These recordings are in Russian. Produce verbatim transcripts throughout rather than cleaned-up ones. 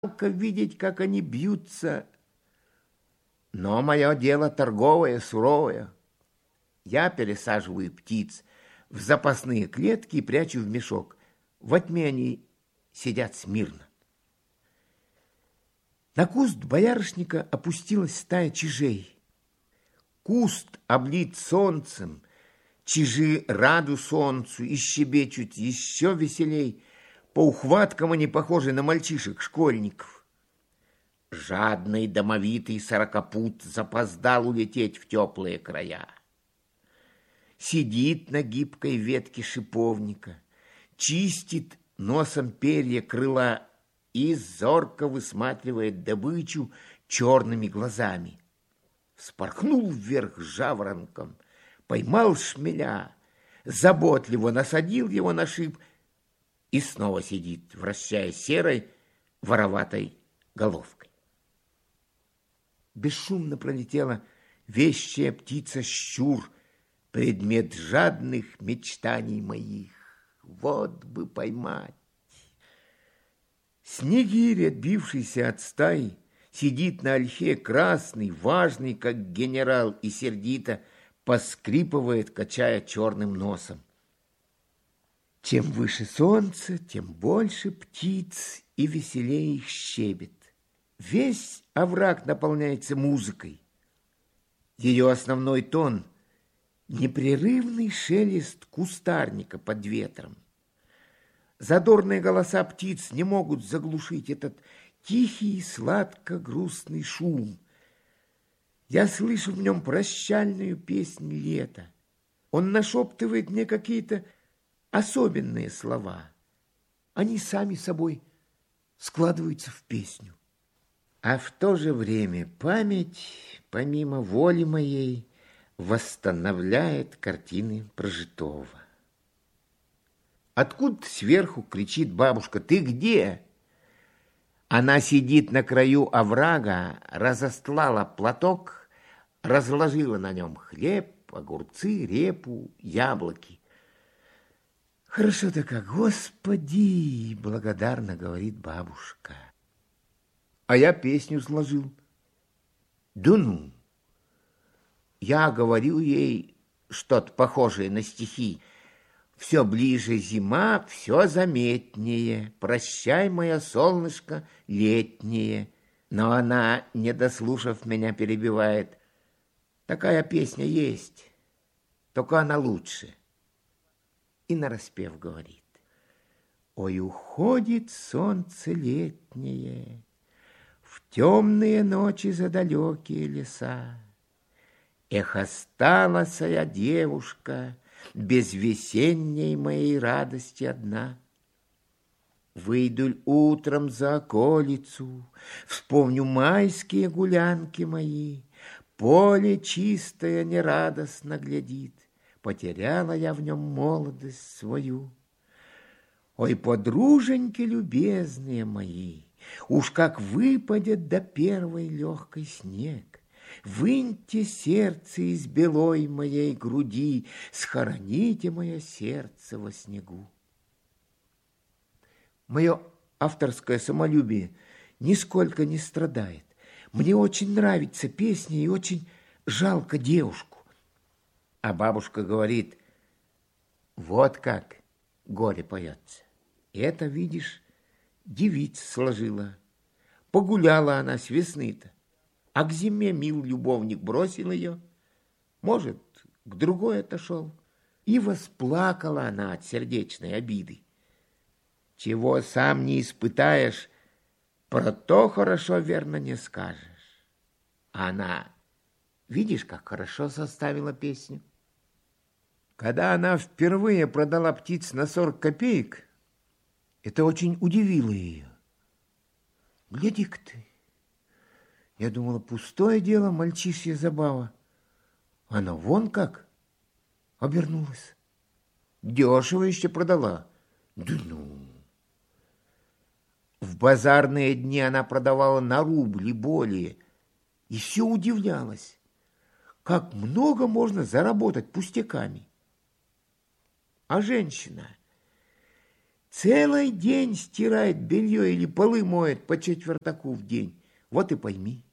жалко видеть, как они бьются. Но мое дело торговое, суровое. Я пересаживаю птиц в запасные клетки и прячу в мешок. Во тьме они сидят смирно. На куст боярышника опустилась стая чижей. Куст облит солнцем, чижи раду солнцу и щебечут еще веселей. По ухваткам они похожи на мальчишек-школьников. Жадный домовитый сорокопут запоздал улететь в теплые края. Сидит на гибкой ветке шиповника, чистит носом перья крыла и зорко высматривает добычу черными глазами. Вспорхнул вверх жаворонком, поймал шмеля, заботливо насадил его на шип и снова сидит, вращая серой вороватой головкой. Бесшумно пролетела вещая птица-щур, предмет жадных мечтаний моих. Вот бы поймать. Снегирь, отбившийся от стаи, сидит на ольхе красный, важный, как генерал, и сердито поскрипывает, качая черным носом. Чем выше солнце, тем больше птиц и веселее их щебет. Весь овраг наполняется музыкой. Ее основной тон — непрерывный шелест кустарника под ветром. Задорные голоса птиц не могут заглушить этот тихий, сладко-грустный шум. Я слышу в нем прощальную песнь лета. Он нашептывает мне какие-то особенные слова. Они сами собой складываются в песню. А в то же время память, помимо воли моей, восстанавливает картины прожитого. Откуда сверху кричит бабушка: «Ты где?» Она сидит на краю оврага, разостлала платок, разложила на нем хлеб, огурцы, репу, яблоки. «Хорошо-то как, Господи!» — благодарно говорит бабушка. А я песню сложил. Да ну! Я говорю ей что-то похожее на стихи. Все ближе зима, все заметнее. Прощай, моя солнышко летнее. Но она, не дослушав меня, перебивает. Такая песня есть, только она лучше. И нараспев говорит: ой, уходит солнце летнее в темные ночи за далекие леса. Эх, осталась я, девушка, без весенней моей радости одна. Выйду утром за околицу, вспомню майские гулянки мои. Поле чистое нерадостно глядит, потеряла я в нем молодость свою. Ой, подруженьки любезные мои, уж как выпадет до первой легкой снег, выньте сердце из белой моей груди, схороните мое сердце во снегу. Мое авторское самолюбие нисколько не страдает. Мне очень нравится песня и очень жалко девушку. А бабушка говорит: вот как горе поется. Это, видишь, девица сложила. Погуляла она с весны-то, а к зиме мил любовник бросил ее. Может, к другой отошел. И восплакала она от сердечной обиды. Чего сам не испытаешь, про то хорошо верно не скажешь. А она, видишь, как хорошо составила песню. Когда она впервые продала птиц на сорок копеек, это очень удивило ее. Гляди-ка ты, я думала, пустое дело, мальчишья забава. Она вон как обернулась. Дешево еще продала. Да ну! В базарные дни она продавала на рубль и более. И все удивлялась, как много можно заработать пустяками. А женщина Целый день стирает белье или полы моет по четвертаку в день. Вот и пойми.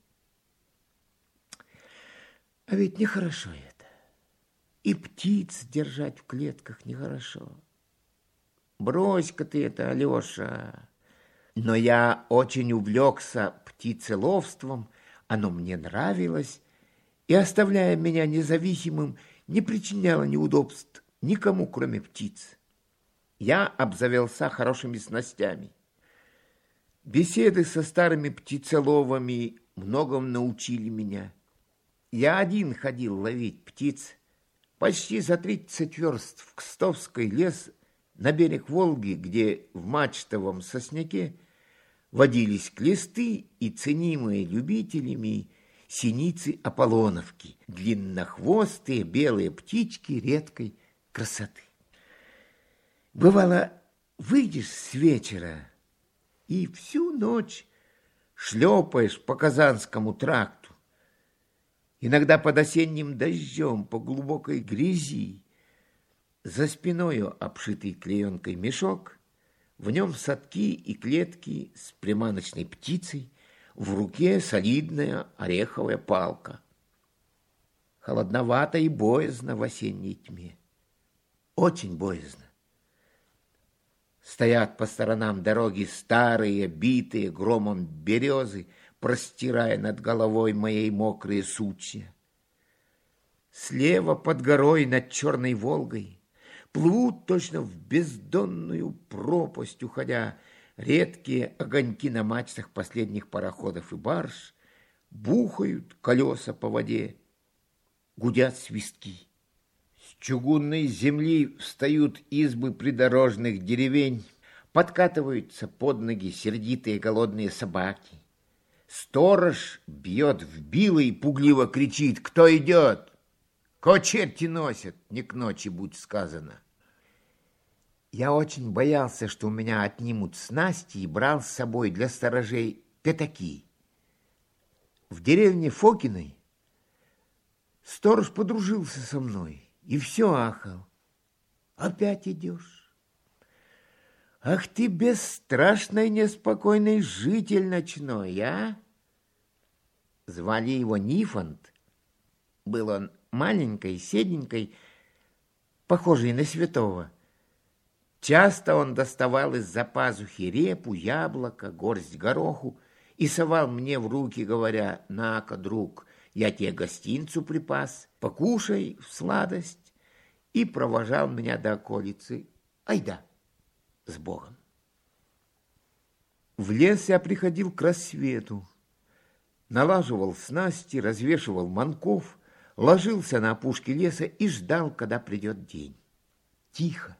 А ведь нехорошо это. И птиц держать в клетках нехорошо. Брось-ка ты это, Алеша. Но я очень увлекся птицеловством, оно мне нравилось, и, оставляя меня независимым, не причиняло неудобств никому, кроме птиц. Я обзавелся хорошими снастями. Беседы со старыми птицеловами многому научили меня. Я один ходил ловить птиц. Почти за тридцать верст в Кстовский лес на берег Волги, где в мачтовом сосняке водились клесты и ценимые любителями синицы Аполлоновки, длиннохвостые белые птички редкой красоты. Бывало, выйдешь с вечера и всю ночь шлепаешь по Казанскому тракту, иногда под осенним дождем по глубокой грязи, за спиною обшитый клеенкой мешок, в нем садки и клетки с приманочной птицей, в руке солидная ореховая палка. Холодновато и боязно в осенней тьме. Очень боязно. Стоят по сторонам дороги старые, битые громом березы, простирая над головой моей мокрые сучья. Слева под горой над Черной Волгой плывут точно в бездонную пропасть, уходя редкие огоньки на мачтах последних пароходов и барж, бухают колеса по воде, гудят свистки. С чугунной земли встают избы придорожных деревень, подкатываются под ноги сердитые голодные собаки. Сторож бьет в било и пугливо кричит: «Кто идет? Ко черти носят, не к ночи будь сказано». Я очень боялся, что у меня отнимут снасти, и брал с собой для сторожей пятаки. В деревне Фокиной сторож подружился со мной и все ахал: «Опять идешь? Ах ты бесстрашный, неспокойный житель ночной, а?» Звали его Нифонт. Был он маленькой, седенькой, похожей на святого. Часто он доставал из-за пазухи репу, яблоко, горсть гороху и совал мне в руки, говоря: «На-ка, друг, я тебе гостинцу припас, покушай в сладость», и провожал меня до околицы. Айда, с Богом. В лес я приходил к рассвету, налаживал снасти, развешивал манков, ложился на опушке леса и ждал, когда придет день. Тихо.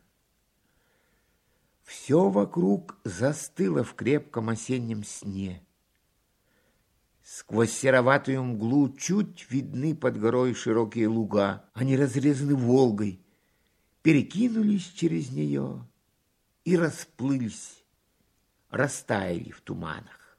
Все вокруг застыло в крепком осеннем сне. Сквозь сероватую мглу чуть видны под горой широкие луга. Они разрезаны Волгой, перекинулись через нее и расплылись, растаяли в туманах.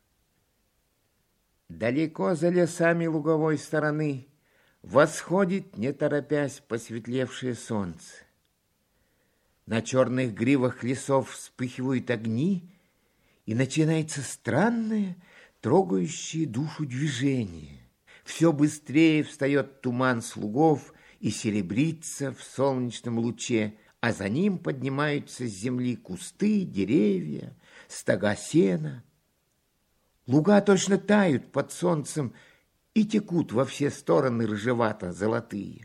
Далеко за лесами луговой стороны восходит, не торопясь, посветлевшее солнце. На черных гривах лесов вспыхивают огни, и начинается странное, трогающее душу движение. Все быстрее встает туман с лугов и серебрится в солнечном луче, а за ним поднимаются с земли кусты, деревья, стога сена. Луга точно тают под солнцем и текут во все стороны рыжевато-золотые.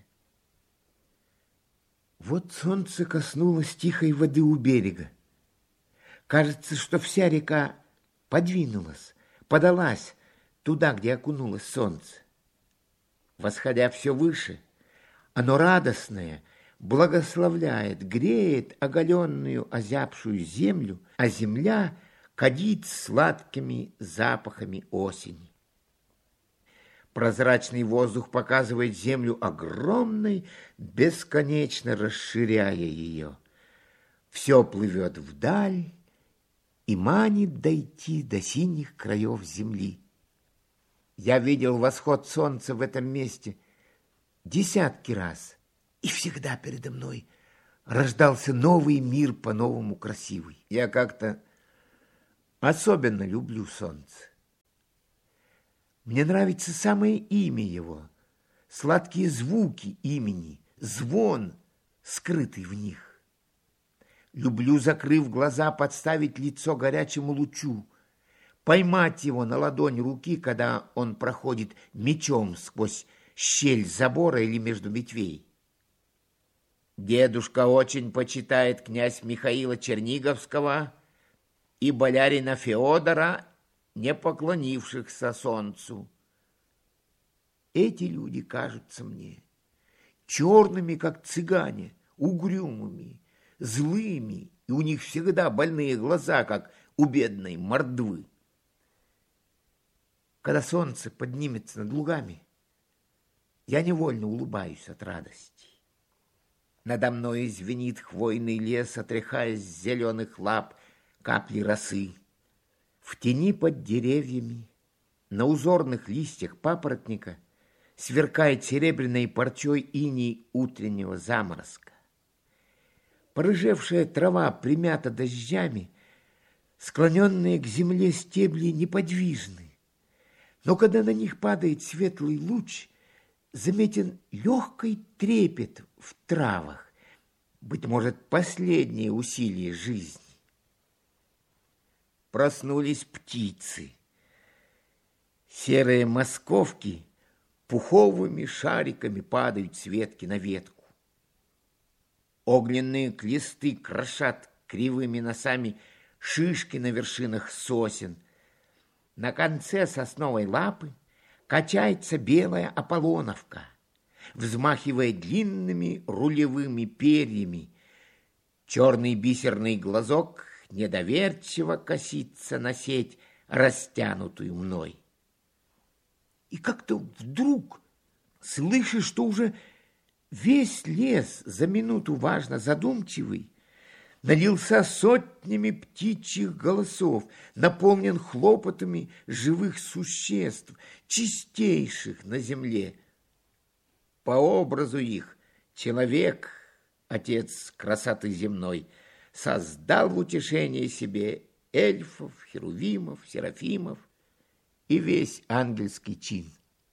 Вот солнце коснулось тихой воды у берега. Кажется, что вся река подвинулась, подалась туда, где окунулось солнце. Восходя все выше, оно радостное благословляет, греет оголенную, озябшую землю, а земля кадит сладкими запахами осени. Прозрачный воздух показывает землю огромной, бесконечно расширяя ее. Все плывет вдаль и манит дойти до синих краев земли. Я видел восход солнца в этом месте десятки раз, и всегда передо мной рождался новый мир по-новому красивый. Я как-то особенно люблю солнце. Мне нравится самое имя его, сладкие звуки имени, звон, скрытый в них. Люблю, закрыв глаза, подставить лицо горячему лучу, поймать его на ладонь руки, когда он проходит мечом сквозь щель забора или между ветвей. Дедушка очень почитает князь Михаила Черниговского и болярина Феодора, не поклонившихся солнцу. Эти люди кажутся мне черными, как цыгане, угрюмыми, злыми, и у них всегда больные глаза, как у бедной мордвы. Когда солнце поднимется над лугами, я невольно улыбаюсь от радости. Надо мной звенит хвойный лес, отряхая с зеленых лап капли росы. В тени под деревьями, на узорных листьях папоротника сверкает серебряной парчой иней утреннего заморозка. Порыжевшая трава примята дождями, склоненные к земле стебли неподвижны, но когда на них падает светлый луч, заметен легкий трепет в травах, быть может, последнее усилие жизни. Проснулись птицы. Серые московки пуховыми шариками падают с ветки на ветку. Огненные клесты крошат кривыми носами шишки на вершинах сосен. На конце сосновой лапы качается белая аполлоновка, взмахивая длинными рулевыми перьями. Черный бисерный глазок недоверчиво косится на сеть, растянутую мной. И как-то вдруг слышишь, что уже весь лес, за минуту важно задумчивый, налился сотнями птичьих голосов, наполнен хлопотами живых существ, чистейших на земле. По образу их человек, отец красоты земной, создал в утешение себе эльфов, херувимов, серафимов и весь ангельский чин.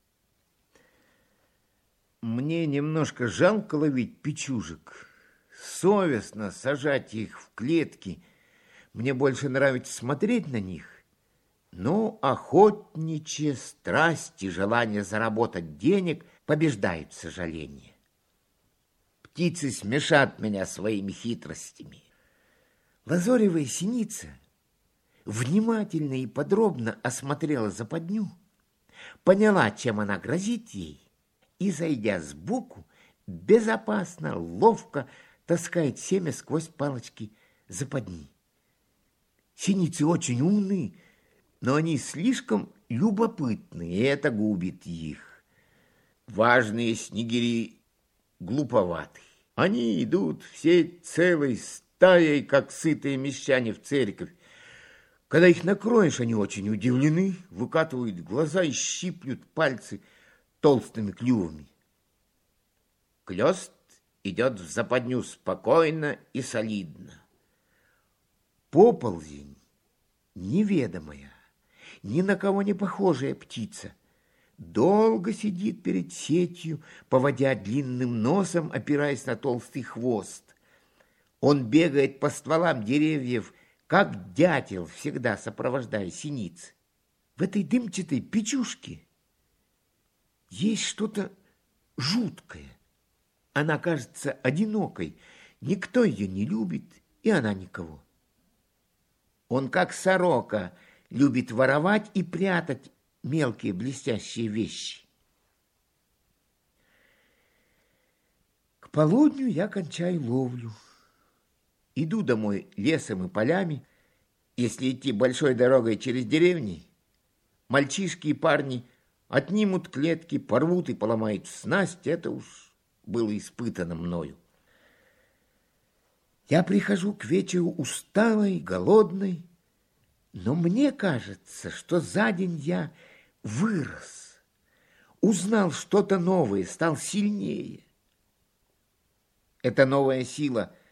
Мне немножко жалко ловить печужек, совестно сажать их в клетки. Мне больше нравится смотреть на них, но охотничья страсть и желание заработать денег побеждают сожаление. Птицы смешат меня своими хитростями. Лазоревая синица внимательно и подробно осмотрела западню, поняла, чем она грозит ей, и, зайдя сбоку, безопасно, ловко таскает семя сквозь палочки западни. Синицы очень умны, но они слишком любопытны, и это губит их. Важные снегири глуповаты. Они идут всей целой стаей, как сытые мещане в церковь. Когда их накроешь, они очень удивлены, выкатывают глаза и щиплют пальцы толстыми клювами. Клёст идет в западню спокойно и солидно. Поползень неведомая, ни на кого не похожая птица, долго сидит перед сетью, поводя длинным носом, опираясь на толстый хвост. Он бегает по стволам деревьев, как дятел, всегда сопровождая синиц. В этой дымчатой печушке есть что-то жуткое. Она кажется одинокой, никто ее не любит, и она никого. Он, как сорока, любит воровать и прятать мелкие блестящие вещи. К полудню я кончаю ловлю. Иду домой лесом и полями. Если идти большой дорогой через деревни, мальчишки и парни отнимут клетки, порвут и поломают снасть. Это уж было испытано мною. Я прихожу к вечеру усталой, голодной, но мне кажется, что за день я вырос, узнал что-то новое, стал сильнее. Эта новая сила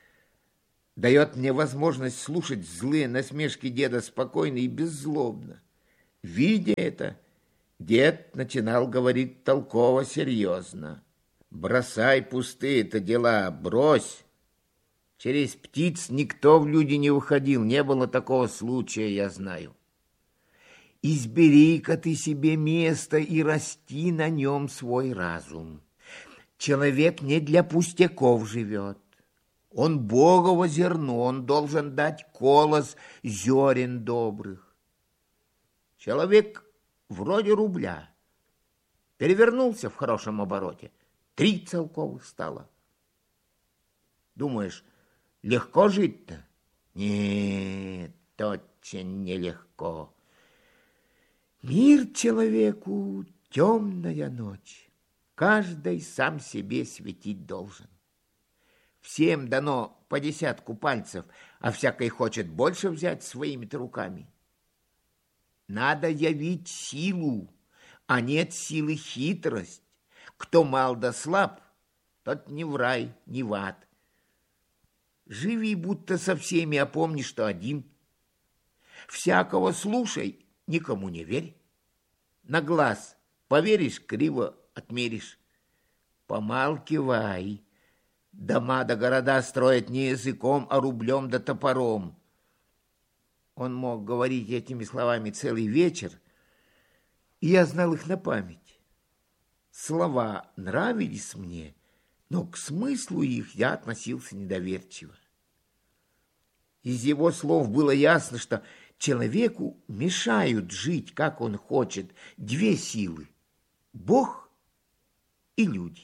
дает мне возможность слушать злые насмешки деда спокойно и беззлобно. Видя это, дед начинал говорить толково, серьезно. «Бросай пустые-то дела, брось. Через птиц никто в люди не выходил, не было такого случая, я знаю. Избери-ка ты себе место и расти на нем свой разум. Человек не для пустяков живет. Он Богово зерно, он должен дать колос зерен добрых. Человек вроде рубля. Перевернулся в хорошем обороте. Три целковых стало. Думаешь, легко жить-то? Нет, очень нелегко. Мир человеку темная ночь. Каждый сам себе светить должен. Всем дано по десятку пальцев, а всякий хочет больше взять своими-то руками. Надо явить силу, а нет силы хитрость. Кто мал да слаб, тот ни в рай, ни в ад. Живи, будто со всеми, а помни, что один. Всякого слушай, никому не верь. На глаз поверишь, криво отмеришь. Помалкивай. Дома да города строят не языком, а рублем да топором. Он мог говорить этими словами целый вечер, и я знал их на память. Слова нравились мне, но к смыслу их я относился недоверчиво. Из его слов было ясно, что человеку мешают жить, как он хочет, две силы – Бог и люди.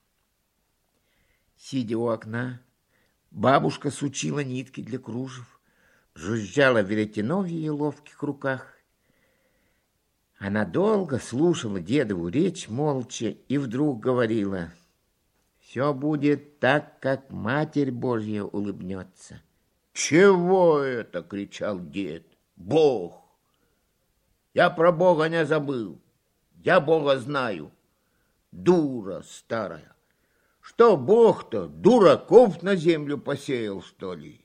Сидя у окна, бабушка сучила нитки для кружев, жужжала веретено в ее ловких руках. Она долго слушала дедову речь молча и вдруг говорила: «Все будет так, как Матерь Божья улыбнется». «Чего это?» — кричал дед. «Бог! Я про Бога не забыл. Я Бога знаю. Дура старая. Что Бог-то, дураков на землю посеял, что ли?»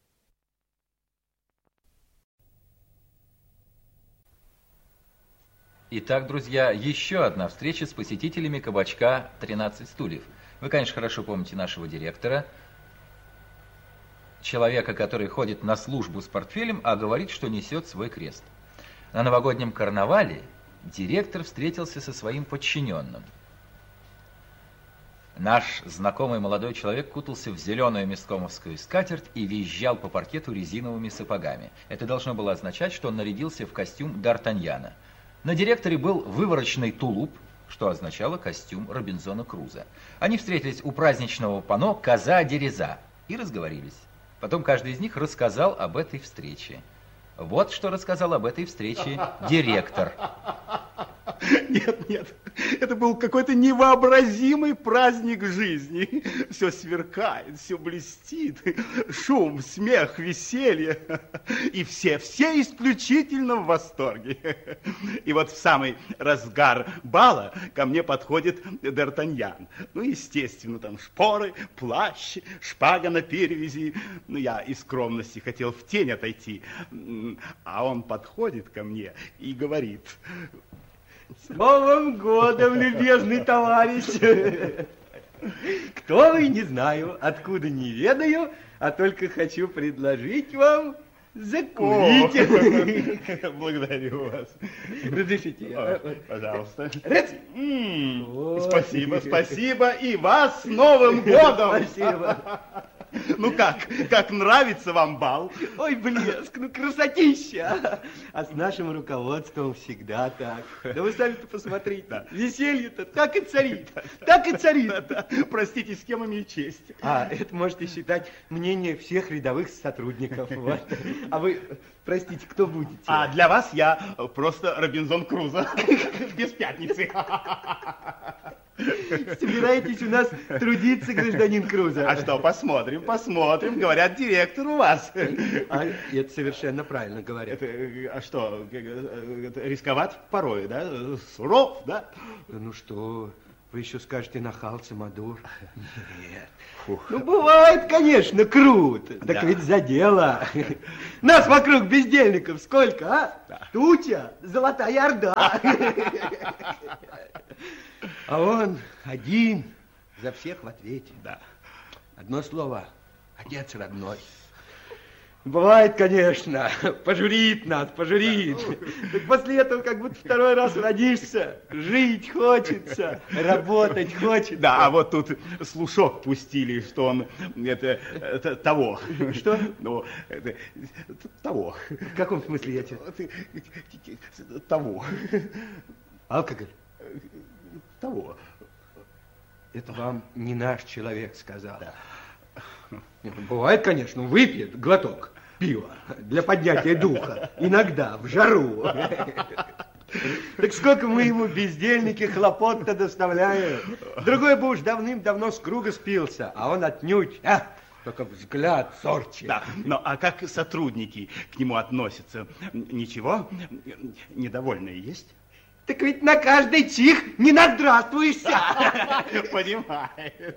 Итак, друзья, еще одна встреча с посетителями кабачка «тринадцать стульев». Вы, конечно, хорошо помните нашего директора, человека, который ходит на службу с портфелем, а говорит, что несет свой крест. На новогоднем карнавале директор встретился со своим подчиненным. Наш знакомый молодой человек кутался в зеленую месткомовскую скатерть и визжал по паркету резиновыми сапогами. Это должно было означать, что он нарядился в костюм Д'Артаньяна. На директоре был выворочный тулуп, что означало костюм Робинзона Круза. Они встретились у праздничного панно «Коза-дереза» и разговорились. Потом каждый из них рассказал об этой встрече. Вот что рассказал об этой встрече директор. Нет, нет, это был какой-то невообразимый праздник жизни. Все сверкает, все блестит, шум, смех, веселье. И все, все исключительно в восторге. И вот в самый разгар бала ко мне подходит Д'Артаньян. Ну, естественно, там шпоры, плащ, шпага на перевязи. Ну, я из скромности хотел в тень отойти. А он подходит ко мне и говорит: «С Новым годом, любезный товарищ! Кто вы, не знаю, откуда не ведаю, а только хочу предложить вам закурить». О, благодарю вас. Разрешите? О, пожалуйста. Спасибо, спасибо. И вас с Новым годом! Спасибо. Ну как, как нравится вам бал? Ой, блеск, ну красотища! А с нашим руководством всегда так. Да вы сами-то посмотрите, да. Веселье-то так и царит, так и царит. Да, да. Простите, с кем имею честь? А, это можете считать мнение всех рядовых сотрудников. Вот. А вы, простите, кто будете? А для вас я просто Робинзон Крузо, без пятницы. Собираетесь у нас трудиться, гражданин Крузо? А что, посмотрим, посмотрим. Говорят, директор у вас. А, это совершенно правильно говорят. Это, а что, это рисковат порой, да? Суров, да? Ну что, Вы еще скажете нахал, самодур. Нет. Фух. Ну, бывает, конечно, круто. Да. Так ведь за дело. Нас вокруг бездельников сколько, а? Да. Туча, золотая орда. А он один за всех в ответе. Да. Одно слово, отец родной. Бывает, конечно, пожурит нас, пожурит. Так после этого как будто второй раз родишься. Жить хочется, работать хочется. Да, а вот тут слушок пустили, что он это, это того. Что? Ну, это, того. В каком смысле, я тебе? Того. Алкоголь? Того. Это вам не наш человек сказал. Да. Бывает, конечно, выпьет глоток пива для поднятия духа. Иногда, в жару. Так сколько мы ему, бездельники, хлопот-то доставляем. Другой бы уж давным-давно с круга спился, а он отнюдь, а, только взгляд сорчит. Да, ну а как сотрудники к нему относятся? Ничего? Недовольные есть? Так ведь на каждый чих не наздравствуешься. Понимаю.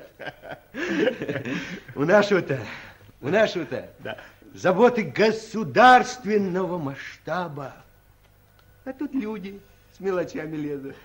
У нашего-то, у нашего-то да. Заботы государственного масштаба. А тут люди с мелочами лезут.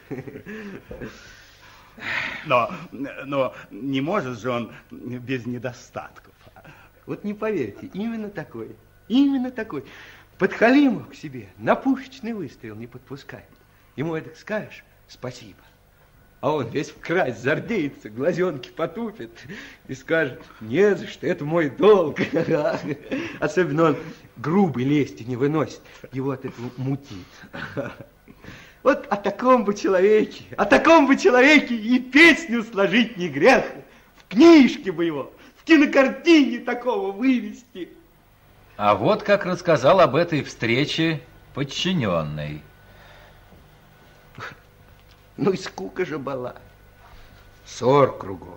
Но, но не может же он без недостатков. Вот не поверьте, именно такой, именно такой. Подхалимов к себе на пушечный выстрел не подпускает. Ему это скажешь, спасибо. А он весь в красть зардеется, глазенки потупит и скажет, не за что, это мой долг. Особенно он грубой лести не выносит, его от этого мутит. Вот о таком бы человеке, о таком бы человеке и песню сложить не грех. В книжке бы его, в кинокартине такого вывести. А вот как рассказал об этой встрече подчиненный. Ну и скука же была. Ссор кругом.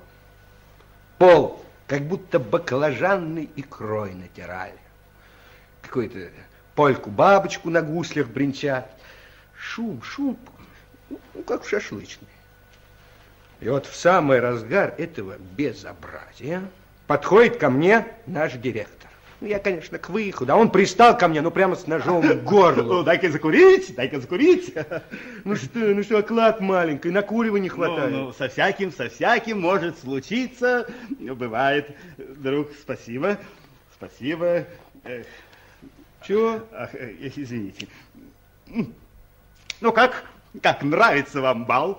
Пол, как будто баклажанной икрой натирали. Какую-то польку-бабочку на гуслях бренчат. Шум, шум, ну, как в шашлычной. И вот в самый разгар этого безобразия подходит ко мне наш директор. Ну, я, конечно, к выходу, а он пристал ко мне, ну, прямо с ножом к горлу. Ну, дай-ка закурить, дай-ка закурить. Ну, что, ну, что, оклад маленький, накуривания не хватает. Ну, ну, со всяким, со всяким может случиться. Бывает, друг, спасибо, спасибо. Чего? Ах, извините. Ну, как, как нравится вам бал?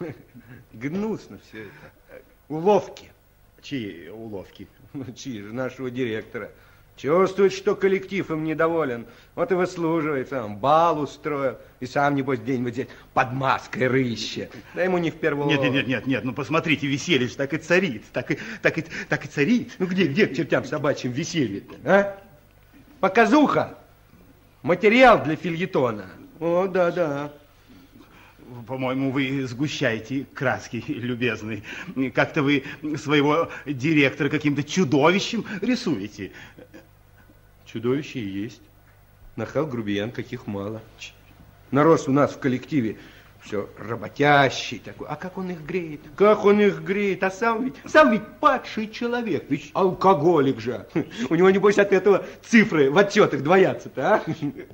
Гнусно все это. Уловки. Чьи уловки? Ну, чьи же, нашего директора. Чувствует, что коллектив им недоволен. Вот и выслуживает сам, бал устроил. И сам, небось, где-нибудь здесь под маской рыще. Да ему не в первую... Нет, нет, нет, нет, нет, ну посмотрите, веселье же так и царит, так и, так и, так и царит. Ну где, где к чертям собачьим веселье-то, а? Показуха. Материал для фельетона. О, да, да. По-моему, вы сгущаете краски, любезный. Как-то вы своего директора каким-то чудовищем рисуете. Чудовище и есть. Нахал, грубиян, каких мало. Народ у нас в коллективе все работящий такой. А как он их греет? Как он их греет? А сам ведь, сам ведь падший человек. Ведь алкоголик же. У него, небось, от этого цифры в отчетах двоятся-то, а?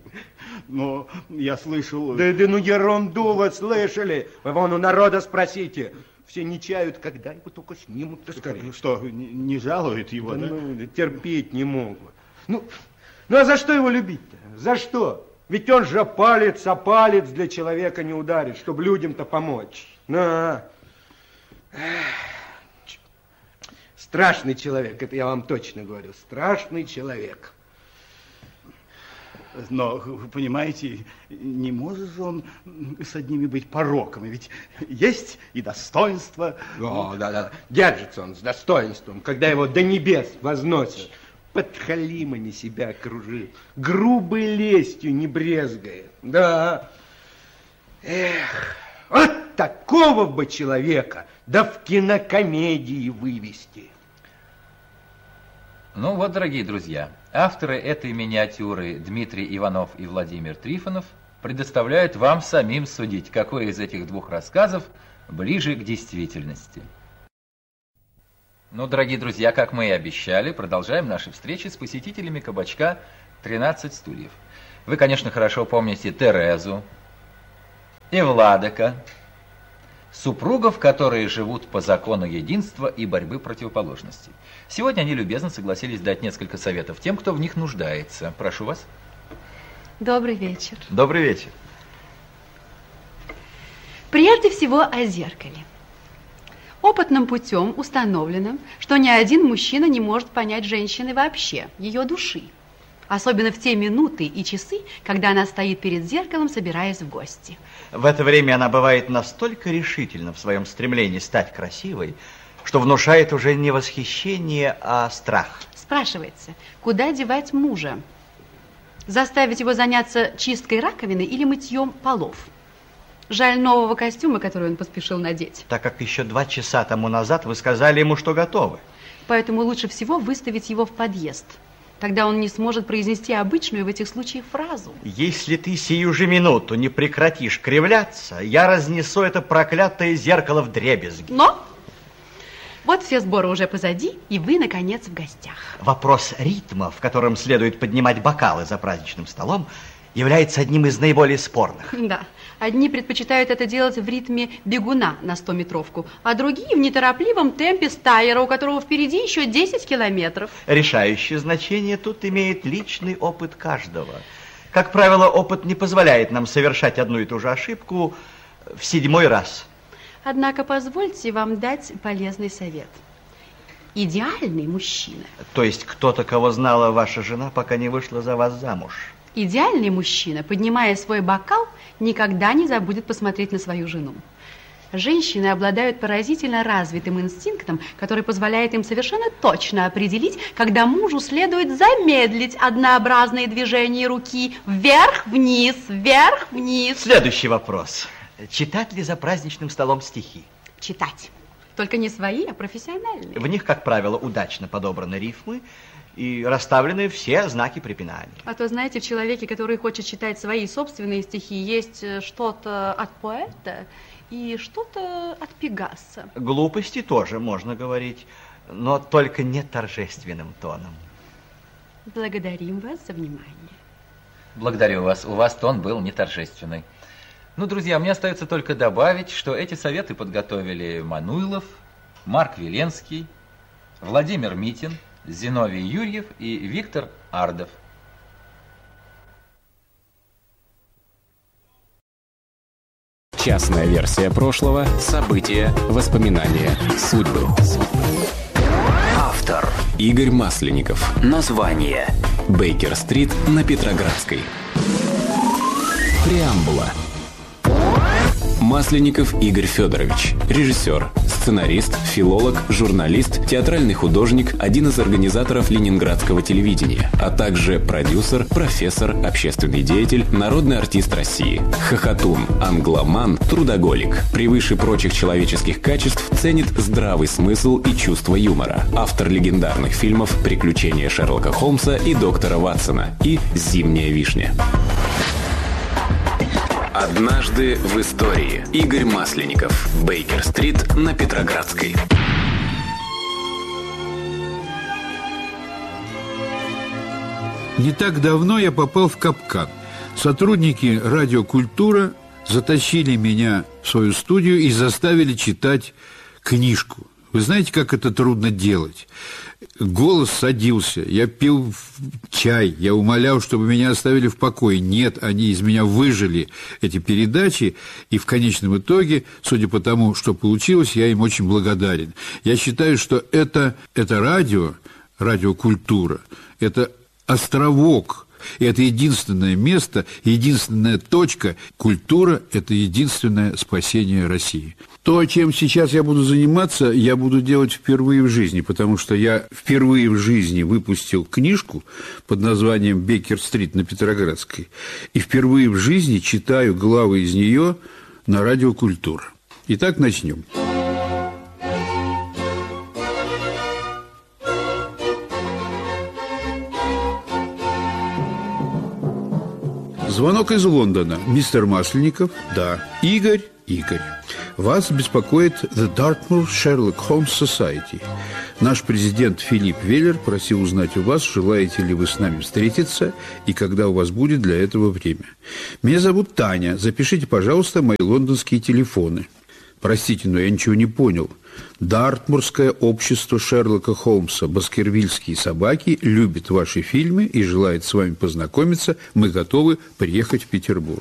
Но я слышал... Да, да ну ерунду вы слышали. Вон у народа спросите. Все не чают, когда его только снимут-то скорее. Ну что, не, не жалуют его, да? Да, ну, терпеть не могут. Ну, ну, а за что его любить-то? За что? Ведь он же палец о палец для человека не ударит, чтобы людям-то помочь. На. Страшный человек, это я вам точно говорю. Страшный человек. Но, вы понимаете, не может же он с одними быть пороками, ведь есть и достоинство. О, да-да, держится он с достоинством, когда его до небес возносят. Подхалимами себя окружил, грубой лестью не брезгает. Да. Эх, вот такого бы человека, да в кинокомедии вывести. Ну вот, дорогие друзья, авторы этой миниатюры Дмитрий Иванов и Владимир Трифонов предоставляют вам самим судить, какой из этих двух рассказов ближе к действительности. Ну, дорогие друзья, как мы и обещали, продолжаем наши встречи с посетителями кабачка «тринадцать стульев». Вы, конечно, хорошо помните Терезу и Владыка, супругов, которые живут по закону единства и борьбы противоположностей. Сегодня они любезно согласились дать несколько советов тем, кто в них нуждается. Прошу вас. Добрый вечер. Добрый вечер. Прежде всего о зеркале. Опытным путем установлено, что ни один мужчина не может понять женщины вообще, ее души. Особенно в те минуты и часы, когда она стоит перед зеркалом, собираясь в гости. В это время она бывает настолько решительна в своем стремлении стать красивой, что внушает уже не восхищение, а страх. Спрашивается, куда девать мужа? Заставить его заняться чисткой раковины или мытьем полов? Жаль нового костюма, который он поспешил надеть. Так как еще два часа тому назад вы сказали ему, что готовы. Поэтому лучше всего выставить его в подъезд. Тогда он не сможет произнести обычную в этих случаях фразу. Если ты сию же минуту не прекратишь кривляться, я разнесу это проклятое зеркало вдребезги. Но вот все сборы уже позади, и вы, наконец, в гостях. Вопрос ритма, в котором следует поднимать бокалы за праздничным столом, является одним из наиболее спорных. Да. Одни предпочитают это делать в ритме бегуна на стометровку, а другие в неторопливом темпе стайера, у которого впереди еще десять километров. Решающее значение тут имеет личный опыт каждого. Как правило, опыт не позволяет нам совершать одну и ту же ошибку в седьмой раз. Однако позвольте вам дать полезный совет. Идеальный мужчина. То есть кто-то, кого знала ваша жена, пока не вышла за вас замуж. Идеальный мужчина, поднимая свой бокал, никогда не забудет посмотреть на свою жену. Женщины обладают поразительно развитым инстинктом, который позволяет им совершенно точно определить, когда мужу следует замедлить однообразные движения руки вверх-вниз, вверх-вниз. Следующий вопрос. Читать ли за праздничным столом стихи? Читать. Только не свои, а профессиональные. В них, как правило, удачно подобраны рифмы и расставлены все знаки препинания. А то, знаете, в человеке, который хочет читать свои собственные стихи, есть что-то от поэта и что-то от Пегаса. Глупости тоже можно говорить, но только не торжественным тоном. Благодарим вас за внимание. Благодарю вас. У вас тон был не торжественный. Ну, друзья, мне остается только добавить, что эти советы подготовили Мануйлов, Марк Веленский, Владимир Митин, Зиновий Юрьев и Виктор Ардов. Частная версия прошлого, события, воспоминания, судьбы. Автор Игорь Масленников. Название Бейкер-стрит на Петроградской. Преамбула. Масленников Игорь Федорович, режиссер, сценарист, филолог, журналист, театральный художник, один из организаторов ленинградского телевидения, а также продюсер, профессор, общественный деятель, народный артист России, хохотун, англоман, трудоголик. Превыше прочих человеческих качеств ценит здравый смысл и чувство юмора. Автор легендарных фильмов «Приключения Шерлока Холмса и доктора Ватсона» и «Зимняя вишня». Однажды в истории. Игорь Масленников. Бейкер-стрит на Петроградской. Не так давно я попал в капкан. Сотрудники «Радио Культура» затащили меня в свою студию и заставили читать книжку. Вы знаете, как это трудно делать? Голос садился, я пил чай, я умолял, чтобы меня оставили в покое. Нет, они из меня выжили эти передачи, и в конечном итоге, судя по тому, что получилось, я им очень благодарен. Я считаю, что это, это радио, радиокультура, это островок, и это единственное место, единственная точка. Культура – это единственное спасение России. То, чем сейчас я буду заниматься, я буду делать впервые в жизни, потому что я впервые в жизни выпустил книжку под названием «Бейкер-стрит на Петроградской», и впервые в жизни читаю главы из нее на радио «Культура». Итак, начнем. Звонок из Лондона. Мистер Масленников? Да. Игорь? Игорь. Вас беспокоит The Dartmoor Sherlock Holmes Society. Наш президент Филипп Веллер просил узнать у вас, желаете ли вы с нами встретиться и когда у вас будет для этого время. Меня зовут Таня. Запишите, пожалуйста, мои лондонские телефоны. Простите, но я ничего не понял. Дартмурское общество Шерлока Холмса «Баскервильские собаки» любит ваши фильмы и желает с вами познакомиться. Мы готовы приехать в Петербург.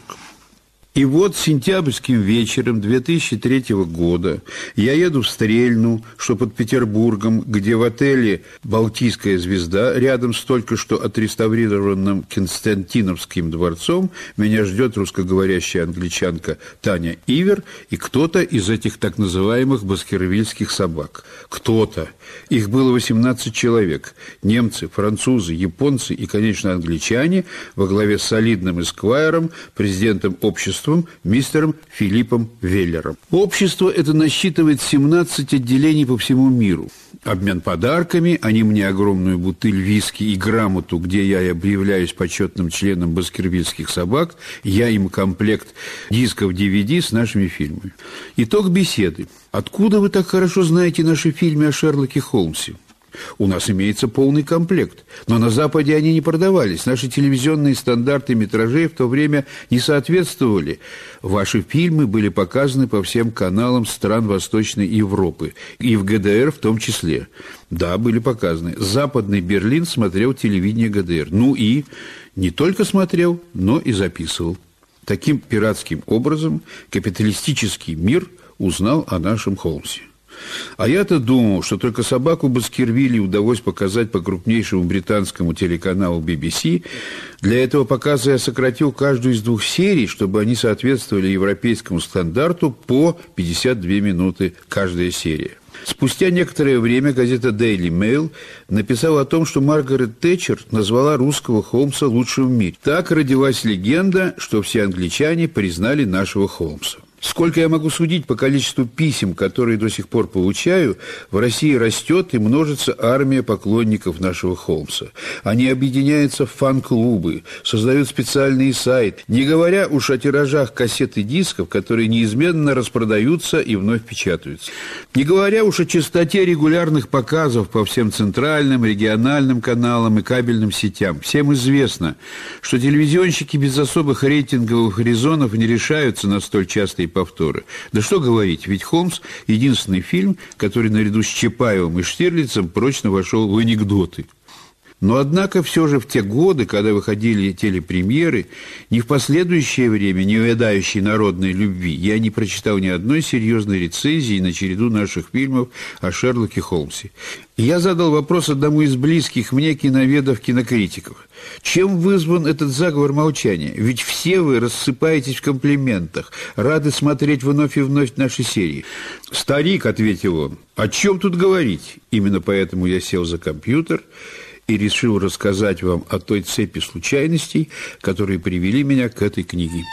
И вот сентябрьским вечером две тысячи третьего года я еду в Стрельну, что под Петербургом, где в отеле «Балтийская звезда», рядом с только что отреставрированным Константиновским дворцом, меня ждет русскоговорящая англичанка Таня Ивер и кто-то из этих так называемых баскервильских собак. Кто-то. Их было восемнадцать человек. Немцы, французы, японцы и, конечно, англичане во главе с солидным эсквайром, президентом общества, мистером Филиппом Веллером. Общество это насчитывает семнадцать отделений по всему миру. Обмен подарками, они мне огромную бутыль виски и грамоту, где я объявляюсь почетным членом баскервильских собак, я им комплект дисков ди ви ди с нашими фильмами. Итог беседы. Откуда вы так хорошо знаете наши фильмы о Шерлоке Холмсе? У нас имеется полный комплект, но на Западе они не продавались. Наши телевизионные стандарты метражей в то время не соответствовали. Ваши фильмы были показаны по всем каналам стран Восточной Европы, и в гэ дэ эр в том числе. Да, были показаны. Западный Берлин смотрел телевидение гэ дэ эр. Ну и не только смотрел, но и записывал. Таким пиратским образом капиталистический мир узнал о нашем Холмсе. А я-то думал, что только собаку Баскервилей удалось показать по крупнейшему британскому телеканалу би би си. Для этого показа я сократил каждую из двух серий, чтобы они соответствовали европейскому стандарту по пятьдесят две минуты каждая серия. Спустя некоторое время газета Daily Mail написала о том, что Маргарет Тэтчер назвала русского Холмса лучшим в мире. Так родилась легенда, что все англичане признали нашего Холмса. Сколько я могу судить по количеству писем, которые до сих пор получаю, в России растет и множится армия поклонников нашего Холмса. Они объединяются в фан-клубы, создают специальные сайты, не говоря уж о тиражах кассет и дисков, которые неизменно распродаются и вновь печатаются. Не говоря уж о частоте регулярных показов по всем центральным, региональным каналам и кабельным сетям. Всем известно, что телевизионщики без особых рейтинговых резонов не решаются на столь частые повторы. Да что говорить, ведь «Холмс» — единственный фильм, который наряду с Чапаевым и Штирлицем прочно вошел в анекдоты. Но, однако, все же в те годы, когда выходили телепремьеры, ни в последующее время, не увядающей народной любви, я не прочитал ни одной серьезной рецензии на череду наших фильмов о Шерлоке Холмсе. И я задал вопрос одному из близких мне киноведов-кинокритиков. Чем вызван этот заговор молчания? Ведь все вы рассыпаетесь в комплиментах, рады смотреть вновь и вновь наши серии. «Старик», — ответил он, — «о чем тут говорить?» Именно поэтому я сел за компьютер и решил рассказать вам о той цепи случайностей, которые привели меня к этой книге.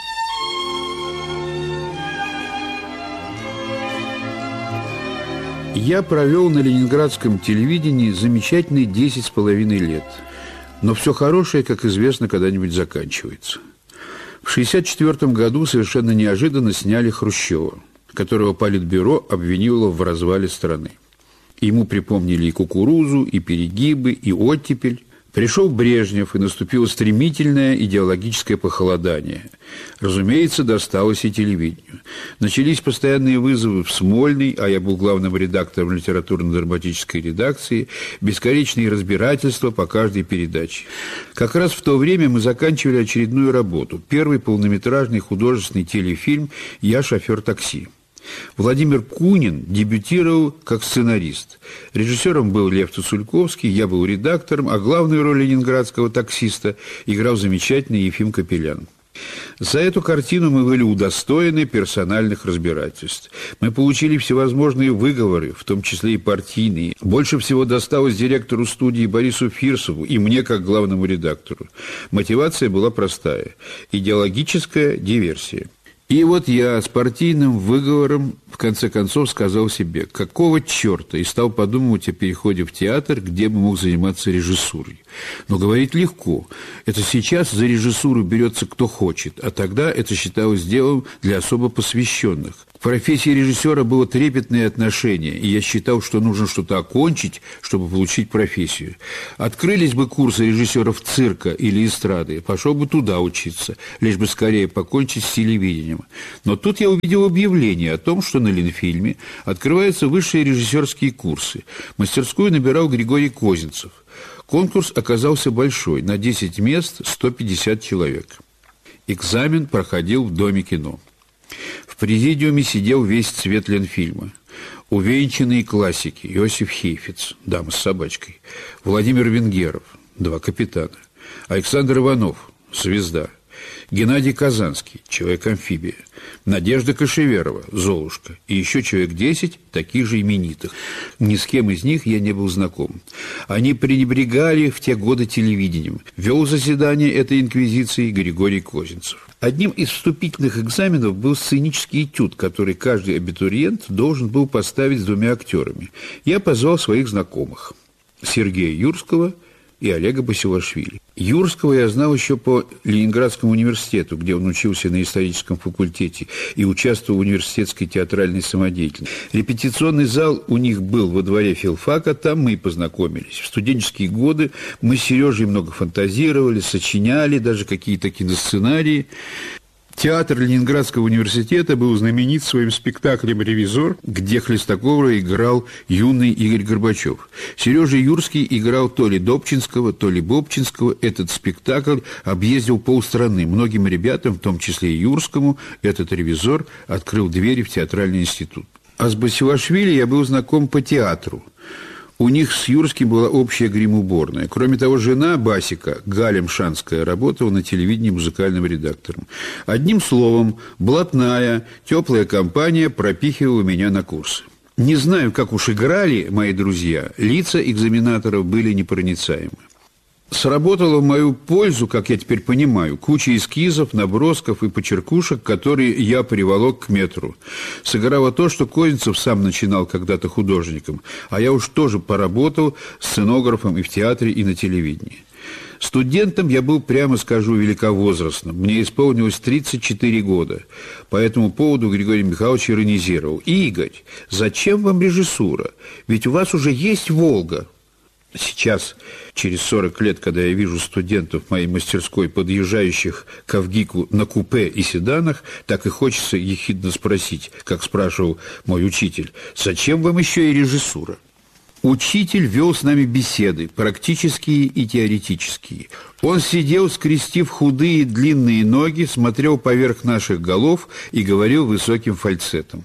Я провел на ленинградском телевидении замечательные десять с половиной лет. Но все хорошее, как известно, когда-нибудь заканчивается. В шестьдесят четвёртом году совершенно неожиданно сняли Хрущева, которого Политбюро обвинило в развале страны. Ему припомнили и кукурузу, и перегибы, и оттепель. Пришел Брежнев, и наступило стремительное идеологическое похолодание. Разумеется, досталось и телевидению. Начались постоянные вызовы в Смольный, а я был главным редактором литературно-драматической редакции, бесконечные разбирательства по каждой передаче. Как раз в то время мы заканчивали очередную работу. Первый полнометражный художественный телефильм «Я шофер такси». Владимир Кунин дебютировал как сценарист. Режиссером был Лев Цусульковский, я был редактором, а главную роль ленинградского таксиста играл замечательный Ефим Капелян. За эту картину мы были удостоены персональных разбирательств. Мы получили всевозможные выговоры, в том числе и партийные. Больше всего досталось директору студии Борису Фирсову и мне, как главному редактору. Мотивация была простая – идеологическая диверсия. И вот я с партийным выговором в конце концов сказал себе, какого черта, и стал подумывать о переходе в театр, где бы мог заниматься режиссурой. Но говорить легко. Это сейчас за режиссуру берется кто хочет, а тогда это считалось делом для особо посвященных. К профессии режиссера было трепетное отношение, и я считал, что нужно что-то окончить, чтобы получить профессию. Открылись бы курсы режиссеров цирка или эстрады, пошел бы туда учиться, лишь бы скорее покончить с телевидением. Но тут я увидел объявление о том, что на Ленфильме открываются высшие режиссерские курсы. Мастерскую набирал Григорий Козинцев. Конкурс оказался большой, на десять мест сто пятьдесят человек. Экзамен проходил в Доме кино. В президиуме сидел весь цвет Ленфильма. Увенчанные классики: Иосиф Хейфиц, «Дама с собачкой», Владимир Венгеров, «Два капитана», Александр Иванов, «Звезда», Геннадий Казанский, «Человек-амфибия», Надежда Кошеверова, «Золушка», и еще человек десять таких же именитых. Ни с кем из них я не был знаком. Они пренебрегали в те годы телевидением. Вел заседание этой инквизиции Григорий Козинцев. Одним из вступительных экзаменов был сценический этюд, который каждый абитуриент должен был поставить с двумя актерами. Я позвал своих знакомых – Сергея Юрского и Олега Басилашвили. Юрского я знал еще по Ленинградскому университету, где он учился на историческом факультете и участвовал в университетской театральной самодеятельности. Репетиционный зал у них был во дворе филфака, там мы и познакомились. В студенческие годы мы с Сережей много фантазировали, сочиняли даже какие-то киносценарии. Театр Ленинградского университета был знаменит своим спектаклем «Ревизор», где Хлестакова играл юный Игорь Горбачев. Сережа Юрский играл то ли Добчинского, то ли Бобчинского. Этот спектакль объездил полстраны. Многим ребятам, в том числе и Юрскому, этот «Ревизор» открыл двери в театральный институт. А с Басилашвили я был знаком по театру. У них с Юрским была общая гримуборная. Кроме того, жена Басика, Галя Мшанская, работала на телевидении музыкальным редактором. Одним словом, блатная, теплая компания пропихивала меня на курсы. Не знаю, как уж играли мои друзья, лица экзаменаторов были непроницаемы. Сработало в мою пользу, как я теперь понимаю, куча эскизов, набросков и почеркушек, которые я приволок к метру. Сыграло то, что Козинцев сам начинал когда-то художником, а я уж тоже поработал сценографом и в театре, и на телевидении. Студентом я был, прямо скажу, великовозрастным. Мне исполнилось тридцать четыре года. По этому поводу Григорий Михайлович иронизировал. «Игорь, зачем вам режиссура? Ведь у вас уже есть «Волга». Сейчас, через сорок лет, когда я вижу студентов моей мастерской, подъезжающих к Авгику на купе и седанах, так и хочется ехидно спросить, как спрашивал мой учитель, «Зачем вам еще и режиссура?» Учитель вел с нами беседы, практические и теоретические. Он сидел, скрестив худые длинные ноги, смотрел поверх наших голов и говорил высоким фальцетом.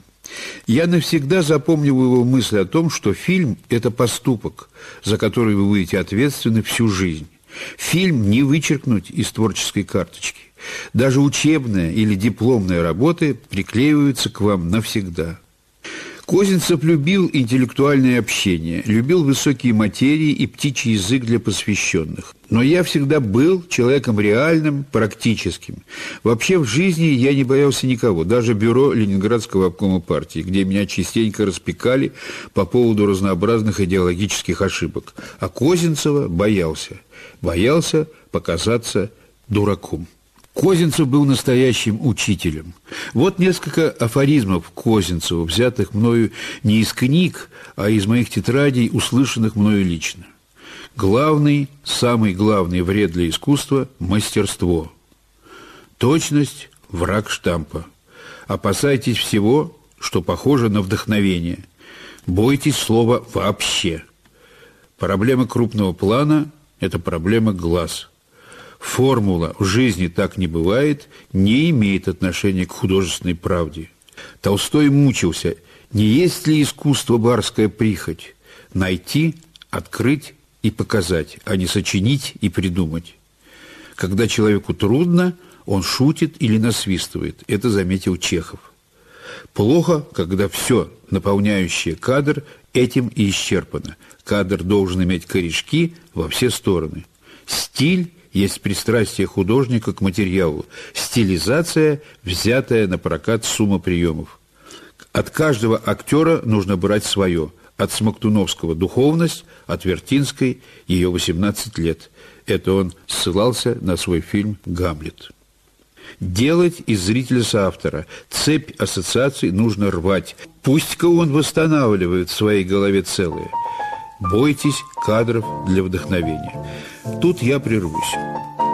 Я навсегда запомнил его мысль о том, что фильм – это поступок, за который вы будете ответственны всю жизнь. Фильм не вычеркнуть из творческой карточки. Даже учебная или дипломная работы приклеиваются к вам навсегда. Козинцев любил интеллектуальное общение, любил высокие материи и птичий язык для посвященных. Но я всегда был человеком реальным, практическим. Вообще в жизни я не боялся никого, даже бюро Ленинградского обкома партии, где меня частенько распекали по поводу разнообразных идеологических ошибок. А Козинцева боялся. Боялся показаться дураком. Козинцев был настоящим учителем. Вот несколько афоризмов Козинцева, взятых мною не из книг, а из моих тетрадей, услышанных мною лично. Главный, самый главный вред для искусства – мастерство. Точность – враг штампа. Опасайтесь всего, что похоже на вдохновение. Бойтесь слова «вообще». Проблема крупного плана – это проблема глаз. Формула «в жизни так не бывает» не имеет отношения к художественной правде. Толстой мучился, не есть ли искусство барская прихоть? Найти, открыть и показать, а не сочинить и придумать. Когда человеку трудно, он шутит или насвистывает. Это заметил Чехов. Плохо, когда все, наполняющее кадр, этим и исчерпано. Кадр должен иметь корешки во все стороны. Стиль есть пристрастие художника к материалу, стилизация, взятая на прокат сумма приемов. От каждого актера нужно брать свое. От Смоктуновского духовность, от Вертинской ее восемнадцать лет. Это он ссылался на свой фильм «Гамлет». Делать из зрителя соавтора. Цепь ассоциаций нужно рвать. Пусть-ка он восстанавливает в своей голове целое. Бойтесь кадров для вдохновения. Тут я прервусь.